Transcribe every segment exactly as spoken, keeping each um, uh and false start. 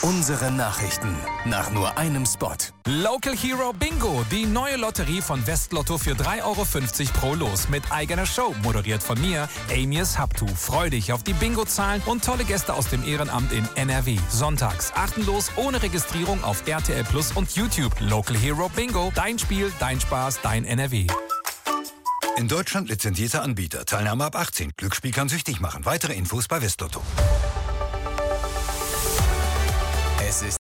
Unsere Nachrichten nach nur einem Spot. Local Hero Bingo, die neue Lotterie von Westlotto für drei Euro fünfzig pro Los mit eigener Show, moderiert von mir, Amias Haptu. Freu dich auf die Bingo-Zahlen und tolle Gäste aus dem Ehrenamt in N R W. Sonntags, achten Los ohne Registrierung auf R T L Plus und YouTube. Local Hero Bingo, dein Spiel, dein Spaß, dein N R W. In Deutschland lizenzierter Anbieter. Teilnahme ab achtzehn. Glücksspiel kann süchtig machen. Weitere Infos bei Westlotto. Es ist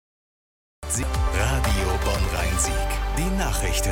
Radio Bonn-Rhein-Sieg. Die Nachrichten.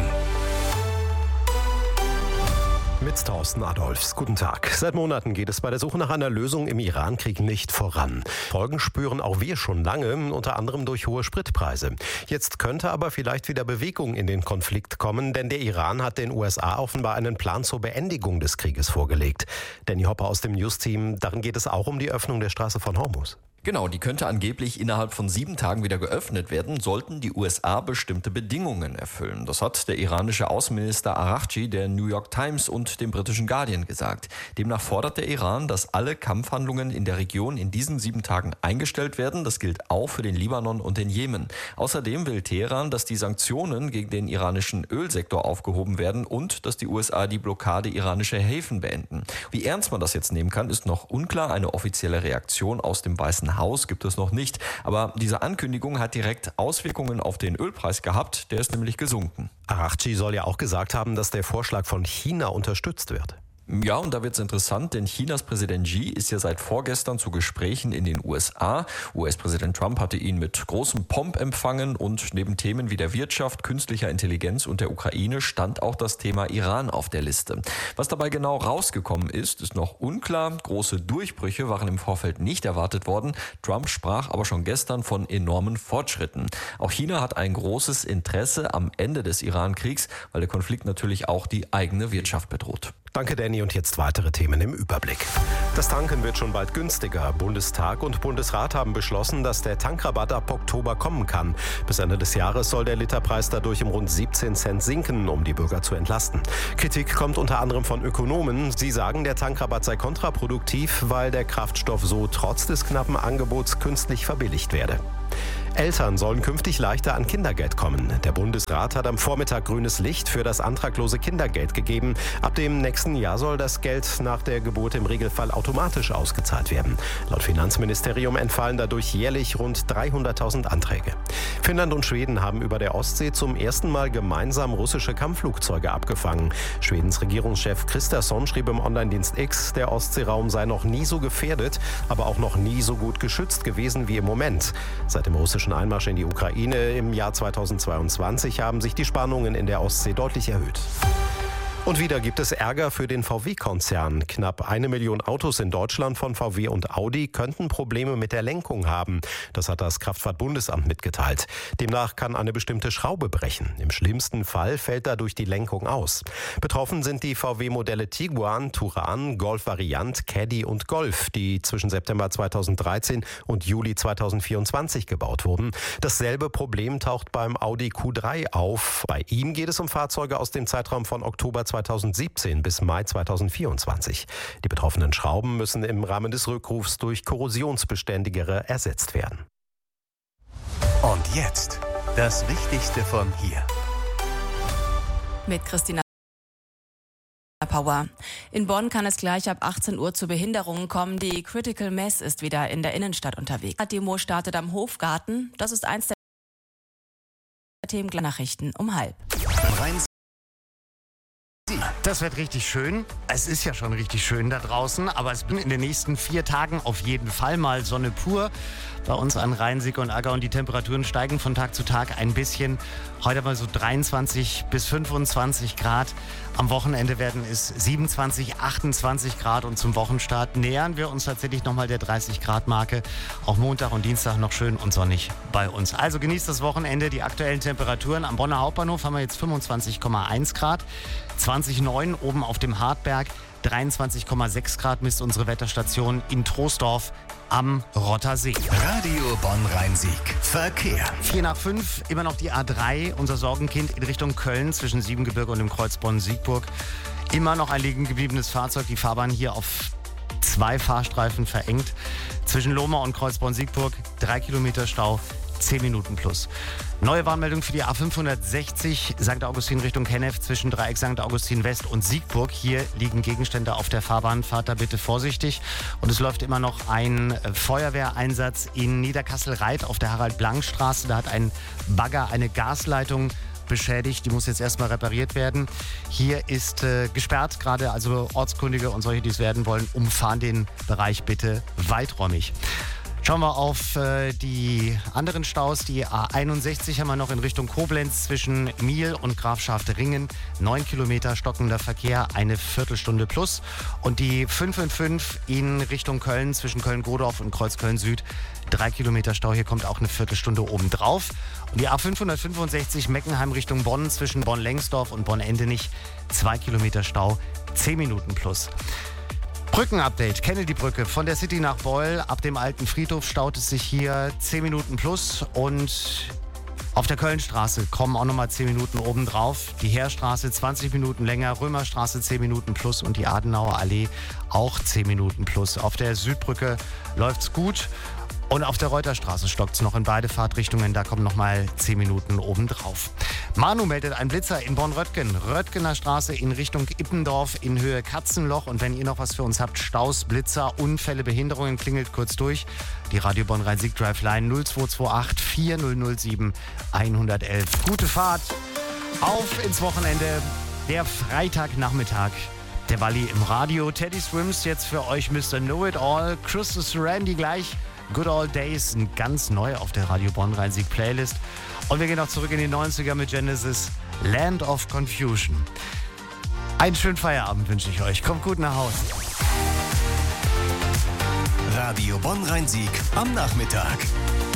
Mit Thorsten Adolfs. Guten Tag. Seit Monaten geht es bei der Suche nach einer Lösung im Iran-Krieg nicht voran. Folgen spüren auch wir schon lange, unter anderem durch hohe Spritpreise. Jetzt könnte aber vielleicht wieder Bewegung in den Konflikt kommen, denn der Iran hat den U S A offenbar einen Plan zur Beendigung des Krieges vorgelegt. Danny Hopper aus dem News-Team, darin geht es auch um die Öffnung der Straße von Hormuz. Genau, die könnte angeblich innerhalb von sieben Tagen wieder geöffnet werden, sollten die U S A bestimmte Bedingungen erfüllen. Das hat der iranische Außenminister Araghchi der New York Times und dem britischen Guardian gesagt. Demnach fordert der Iran, dass alle Kampfhandlungen in der Region in diesen sieben Tagen eingestellt werden. Das gilt auch für den Libanon und den Jemen. Außerdem will Teheran, dass die Sanktionen gegen den iranischen Ölsektor aufgehoben werden und dass die U S A die Blockade iranischer Häfen beenden. Wie ernst man das jetzt nehmen kann, ist noch unklar. Eine offizielle Reaktion aus dem Weißen Haus gibt es noch nicht. Aber diese Ankündigung hat direkt Auswirkungen auf den Ölpreis gehabt. Der ist nämlich gesunken. Araghchi soll ja auch gesagt haben, dass der Vorschlag von China unterstützt wird. Ja, und da wird's interessant, denn Chinas Präsident Xi ist ja seit vorgestern zu Gesprächen in den U S A. U S-Präsident Trump hatte ihn mit großem Pomp empfangen und neben Themen wie der Wirtschaft, künstlicher Intelligenz und der Ukraine stand auch das Thema Iran auf der Liste. Was dabei genau rausgekommen ist, ist noch unklar. Große Durchbrüche waren im Vorfeld nicht erwartet worden. Trump sprach aber schon gestern von enormen Fortschritten. Auch China hat ein großes Interesse am Ende des Iran-Kriegs, weil der Konflikt natürlich auch die eigene Wirtschaft bedroht. Danke, Danny. Und jetzt weitere Themen im Überblick. Das Tanken wird schon bald günstiger. Bundestag und Bundesrat haben beschlossen, dass der Tankrabatt ab Oktober kommen kann. Bis Ende des Jahres soll der Literpreis dadurch um rund siebzehn Cent sinken, um die Bürger zu entlasten. Kritik kommt unter anderem von Ökonomen. Sie sagen, der Tankrabatt sei kontraproduktiv, weil der Kraftstoff so trotz des knappen Angebots künstlich verbilligt werde. Eltern sollen künftig leichter an Kindergeld kommen. Der Bundesrat hat am Vormittag grünes Licht für das antraglose Kindergeld gegeben. Ab dem nächsten Jahr soll das Geld nach der Geburt im Regelfall automatisch ausgezahlt werden. Laut Finanzministerium entfallen dadurch jährlich rund dreihunderttausend Anträge. Finnland und Schweden haben über der Ostsee zum ersten Mal gemeinsam russische Kampfflugzeuge abgefangen. Schwedens Regierungschef Kristersson schrieb im Online-Dienst X, der Ostseeraum sei noch nie so gefährdet, aber auch noch nie so gut geschützt gewesen wie im Moment. Seit dem russischen Einmarsch in die Ukraine im Jahr zweitausendzweiundzwanzig haben sich die Spannungen in der Ostsee deutlich erhöht. Und wieder gibt es Ärger für den V W-Konzern. Knapp eine Million Autos in Deutschland von V W und Audi könnten Probleme mit der Lenkung haben. Das hat das Kraftfahrtbundesamt mitgeteilt. Demnach kann eine bestimmte Schraube brechen. Im schlimmsten Fall fällt dadurch die Lenkung aus. Betroffen sind die V W-Modelle Tiguan, Touran, Golf Variant, Caddy und Golf, die zwischen September zweitausenddreizehn und Juli zweitausendvierundzwanzig gebaut wurden. Dasselbe Problem taucht beim Audi Q drei auf. Bei ihm geht es um Fahrzeuge aus dem Zeitraum von Oktober zweitausendsiebzehn bis Mai zweitausendvierundzwanzig. Die betroffenen Schrauben müssen im Rahmen des Rückrufs durch korrosionsbeständigere ersetzt werden. Und jetzt das Wichtigste von hier. Mit Christina Power. In Bonn kann es gleich ab achtzehn Uhr zu Behinderungen kommen. Die Critical Mass ist wieder in der Innenstadt unterwegs. Die Demo startet am Hofgarten. Das ist eins der Themen. Nachrichten um halb. Das wird richtig schön. Es ist ja schon richtig schön da draußen, aber es wird in den nächsten vier Tagen auf jeden Fall mal Sonne pur. Bei uns an Rhein-Sieg und Agger und die Temperaturen steigen von Tag zu Tag ein bisschen. Heute mal so dreiundzwanzig bis fünfundzwanzig Grad. Am Wochenende werden es siebenundzwanzig, achtundzwanzig Grad und zum Wochenstart nähern wir uns tatsächlich nochmal der dreißig Grad Marke. Auch Montag und Dienstag noch schön und sonnig bei uns. Also genießt das Wochenende. Die aktuellen Temperaturen am Bonner Hauptbahnhof haben wir jetzt fünfundzwanzig Komma eins Grad. zwanzig Komma neun oben auf dem Hartberg. dreiundzwanzig Komma sechs Grad misst unsere Wetterstation in Troisdorf am Rottersee. Radio Bonn-Rhein-Sieg. Verkehr. vier nach fünf, immer noch die A drei, unser Sorgenkind in Richtung Köln zwischen Siebengebirge und dem Kreuz Bonn-Siegburg. Immer noch ein liegen gebliebenes Fahrzeug, die Fahrbahn hier auf zwei Fahrstreifen verengt. Zwischen Lohmar und Kreuzborn-Siegburg drei Kilometer Stau, zehn Minuten plus. Neue Warnmeldung für die A fünfhundertsechzig Sankt Augustin Richtung Hennef zwischen Dreieck Sankt Augustin West und Siegburg. Hier liegen Gegenstände auf der Fahrbahn. Fahrt da bitte vorsichtig. Und es läuft immer noch ein Feuerwehreinsatz in Niederkassel-Reit auf der Harald-Blank-Straße. Da hat ein Bagger eine Gasleitung beschädigt. Die muss jetzt erstmal repariert werden. Hier ist äh, gesperrt gerade, also Ortskundige und solche, die es werden wollen, umfahren den Bereich bitte weiträumig. Schauen wir auf äh, die anderen Staus. Die A einundsechzig haben wir noch in Richtung Koblenz zwischen Miel und Grafschaftringen. Neun Kilometer stockender Verkehr, eine Viertelstunde plus. Und die fünf fünf fünf in Richtung Köln zwischen Köln-Godorf und Kreuzköln-Süd. Drei Kilometer Stau, hier kommt auch eine Viertelstunde obendrauf. Und die A fünfhundertfünfundsechzig Meckenheim Richtung Bonn zwischen Bonn-Lengsdorf und Bonn-Endenich. Zwei Kilometer Stau, zehn Minuten plus. Brückenupdate, Kennedy-Brücke von der City nach Beul. Ab dem alten Friedhof staut es sich hier zehn Minuten plus und auf der Kölnstraße kommen auch nochmal zehn Minuten obendrauf. Die Heerstraße zwanzig Minuten länger, Römerstraße zehn Minuten plus und die Adenauer Allee auch zehn Minuten plus. Auf der Südbrücke läuft's gut. Und auf der Reuterstraße stockt es noch in beide Fahrtrichtungen. Da kommen nochmal zehn Minuten obendrauf. Manu meldet einen Blitzer in Bonn-Röttgen. Röttgener Straße in Richtung Ippendorf in Höhe Katzenloch. Und wenn ihr noch was für uns habt, Staus, Blitzer, Unfälle, Behinderungen, klingelt kurz durch. Die Radio Bonn-Rhein-Sieg Drive Line null zwei zwei acht vier null null sieben eins eins eins. Gute Fahrt. Auf ins Wochenende. Der Freitagnachmittag. Der Walli im Radio. Teddy Swims jetzt für euch Mister Know-It-All. Christus Randy gleich. Good Old Days, ganz neu auf der Radio Bonn-Rhein-Sieg Playlist. Und wir gehen auch zurück in die neunziger mit Genesis, Land of Confusion. Einen schönen Feierabend wünsche ich euch. Kommt gut nach Hause. Radio Bonn-Rhein-Sieg am Nachmittag.